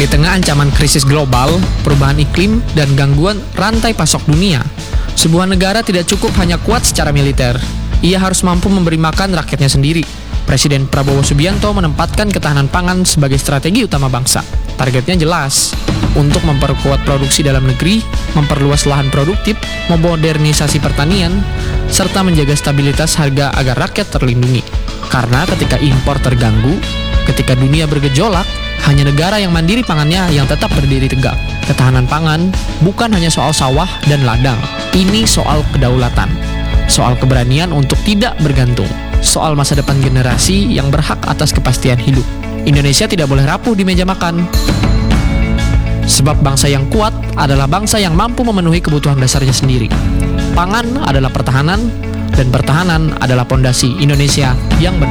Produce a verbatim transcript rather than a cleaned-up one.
Di tengah ancaman krisis global, perubahan iklim, dan gangguan rantai pasok dunia, sebuah negara tidak cukup hanya kuat secara militer. Ia harus mampu memberi makan rakyatnya sendiri. Presiden Prabowo Subianto menempatkan ketahanan pangan sebagai strategi utama bangsa. Targetnya jelas, untuk memperkuat produksi dalam negeri, memperluas lahan produktif, memodernisasi pertanian, serta menjaga stabilitas harga agar rakyat terlindungi. Karena ketika impor terganggu, ketika dunia bergejolak, hanya negara yang mandiri pangannya yang tetap berdiri tegak. Ketahanan pangan bukan hanya soal sawah dan ladang. Ini soal kedaulatan, soal keberanian untuk tidak bergantung, soal masa depan generasi yang berhak atas kepastian hidup. Indonesia tidak boleh rapuh di meja makan. Sebab bangsa yang kuat adalah bangsa yang mampu memenuhi kebutuhan dasarnya sendiri. Pangan adalah pertahanan, dan pertahanan adalah pondasi Indonesia yang benar.